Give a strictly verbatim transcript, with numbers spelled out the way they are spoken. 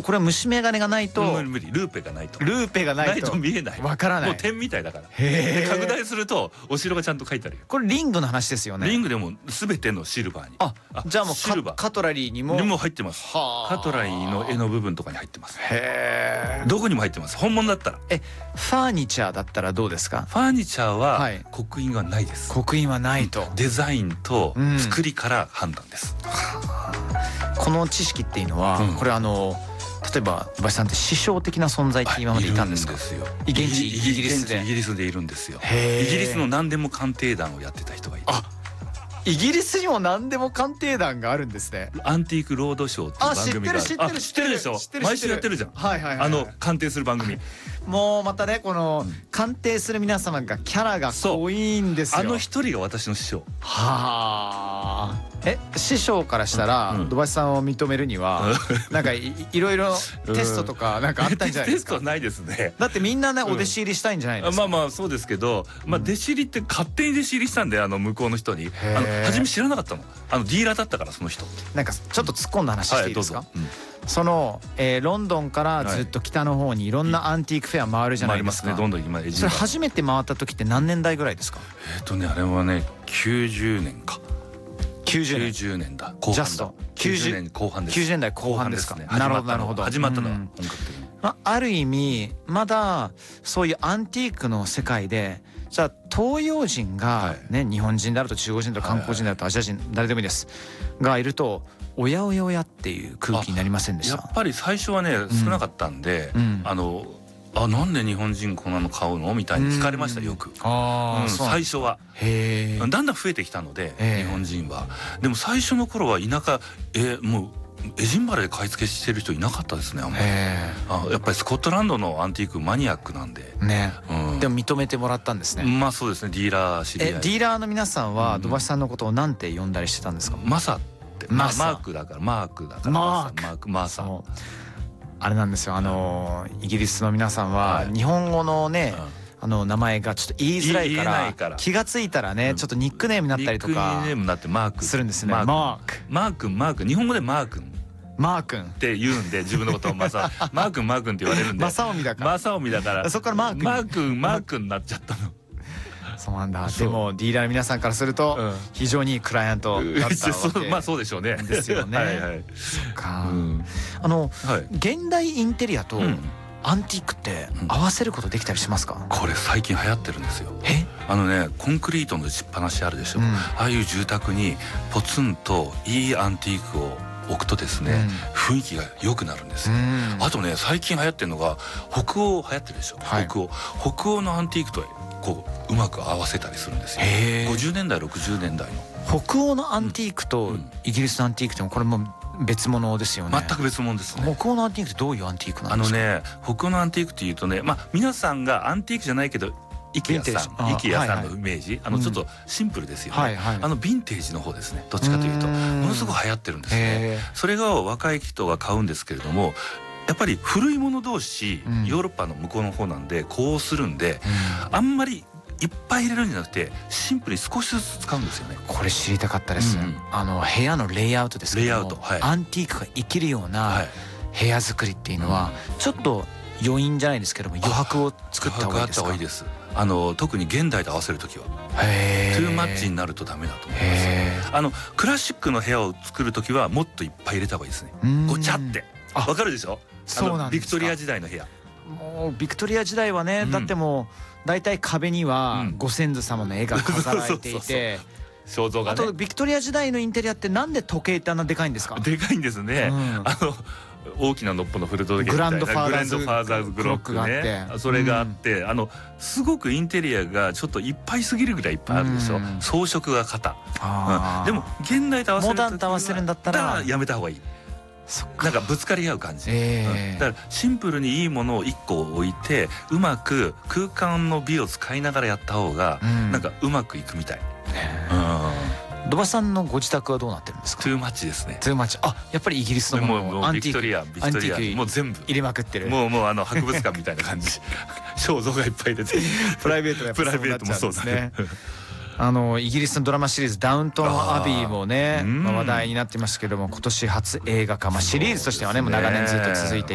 これは虫眼鏡がないと無理無理、ルーペがないとルーペがないとないと見えない、 わからない。 もう点みたいだから。 へーで拡大するとお城がちゃんと書いてあるよ。 これリングの話ですよね。 リングでも全てのシルバーに、 あ、じゃあもうシルバーカカトラリーにもにも入ってます。 はあカトラリーの絵の部分とかに入ってます。 へー。 どこにも入ってます、本物だったら。 え、ファーニチャーだったらどうですか？ ファーニチャーははい刻印はないです。 刻印はないと。 デザインとうん作りから判断です。 この知識っていうのは、 うんこれあの例えば小林さんって師匠的な存在って今までいたんですか？ いるんですよ。 現地イイギリスでイギリスでいるんですよ。 へーイギリスの何でも鑑定団をやってた人がいて、 あ、イギリスにも何でも鑑定団があるんですね。 アンティークロードショーっていうあ、知って番組がある。 る知ってるあ知ってるでしょ知ってる。 毎週やってるじゃん。 はいはいはいはい。 あの鑑定する番組。 もうまたね、この鑑定する皆様がキャラが濃いんですよ。 あの一人が私の師匠。 はあ。え、師匠からしたらうん土橋さんを認めるにはなんか い, いろいろテストとかなんかあったんじゃないですか？ テストないですね。 だってみんなね、お弟子入りしたいんじゃないですか？ まあまあそうですけど、まあ弟子入りって勝手に弟子入りしたんで、あの向こうの人に。あの初め知らなかったの。あのディーラーだったからその人。 なんかちょっと突っ込んだ話していいですか？ はいどうぞ。 その、えーロンドンからずっと北の方にいろんなアンティークフェア回るじゃないですか。 回りますね。どんどん今エジンそれバラ。 初めて回った時って何年代ぐらいですか？ えっとねあれはねきゅうじゅうねんか。 きゅうじゅうねん。 きゅうじゅうねんだ。後半だジャスト。 きゅうじゅうねん後半です。 きゅうじゅうねんだいこう半ですか？ 後半なるほどねなるほど。 始まったのはうん本格的に。 まあ、ある意味まだそういうアンティークの世界で、じゃあ東洋人がね、日本人であると中国人だと韓国人であるとアジア人誰でもいいですがいると、おやおやおやっていう空気になりませんでしやた？ っぱり最初はね少なかったんで、 うんあのあなんで日本人こんなの買うのみたいに聞かれましたよく。 ああ、 うんそう。 最初はへえ。 だんだん増えてきたので、 ええ日本人は。でも最初の頃は田舎えもうエジンバラで買い付けしてる人いなかったですねあんまり。 へあやっぱりスコットランドのアンティークマニアックなんで、 え。ね。 うん、 でも認めてもらったんですね。 まあそうですね、ディーラー知り合い。 え、ディーラーの皆さんはうん土橋さんのことをなんて呼んだりしてたんですか？ マサってママサマークだからマークだからマークマークマーサー。 そうあれなんですよ、あのーイギリスの皆さんははい日本語のね、 うんあの名前がちょっと言いづらいか言えならいから気がついたらね、 うんちょっとニックネームになったりとニッかクネームになってマークするんですね。 マークマークマー君マー君日本語でマー君っマー君て言うんで自分のことをマサマー君マー君って言われるんでマサオミだからマサオミだからそっからマー君マー君マー君になっちゃったの。 そうなんだ。 そうでもディーラーの皆さんからするとうん非常にいいクライアントだったわけそうまあそうでしょうね。 ですよねはいはい。 か、 うんあのはい。 現代インテリアとうんアンティークって合わせることできたりしますか？ これ最近流行ってるんですよ。 え、 あのねコンクリートの打ちっぱなしあるでしょ、 うんああいう住宅にポツンといいアンティークを置くとですね、雰囲気が良くなるんですうよ。 んあとね最近流行ってるのが北欧流行ってるでしょ、 はい北欧北欧のアンティークとこううまく合わせたりするんですよ。 へーごじゅうねんだいろくじゅうねんだいの北欧のアンティークとうんイギリスのアンティークってもこれも別物ですよね。 全く別物ですね。 北欧のアンティークってどういうアンティークなあんですか？ のね北欧のアンティークっていうとね、まあ皆さんがアンティークじゃないけどイケアさんヴィンテージあイケアさんはいはのイメージ、あのちょっとシンプルですよね、 はいはいあのヴィンテージの方ですね。どっちかというとうーんものすごく流行ってるんですね。 へそれが若い人が買うんですけれども、やっぱり古いもの同士、 うんヨーロッパの向こうの方なんでこうするんで、 ーあんまりいっぱい入れるんじゃなくてシンプルに少しずつ使うんですよね。 これ知りたかったです、 うんうんあの部屋のレイアウトですけどもレイアウトはいアンティークが生きるようはない部屋作りっていうのはちょっと余韻じゃないですけども余白を作った方がいいですか？ 余白あった方がいいです。あの特に現代と合わせるときはへートゥーマッチになるとダメだと思います。 へあのクラシックの部屋を作るときはもっといっぱい入れた方がいいですね。 ーごちゃってあわかるでしょ。 そうなんですか。 あのビクトリア時代の部屋。 もうビクトリア時代はね、 うんだってもう大体壁にはうんご先祖様の絵が飾られていそうそうて、 肖像がねあとビクトリア時代のインテリアってなんで時計ってあんなでかいんですか？ でかいんですね。 うんあの大きなのっぽの古時計みたいなグランドファーザーズグランドファーザーズクロッククロックがあねってそれがあって、あのすごくインテリアがちょっといっぱいすぎるぐらいいっぱいあるでしょ、 うん装飾が肩、 あーうんでも現代と合わせるモダンと合わせるんだったらやめた方がいい。 そっかなんかぶつかり合う感じ、 ええうんだからシンプルにいいものをいっこ置いてうまく空間の美を使いながらやった方が、 うんなんかうまくいくみたい、 ねうん、 土橋さんのご自宅はどうなってるんですか？ トゥーマッチですね。 トゥーマッチ。あ、やっぱりイギリスのももうものをアンうビクトリティークアビクトリアアンティークもう全部入れまくってる。 もうもうあの博物館みたいな感じ肖像がいっぱい出てプライベートがやっぱプライベートもそうだそうなっちゃうんですね。あのイギリスのドラマシリーズダウントンアビーもね、 あーうんまあ話題になってましたけども、今年初映画化、まあシリーズとしてはねもう長年ずっと続いて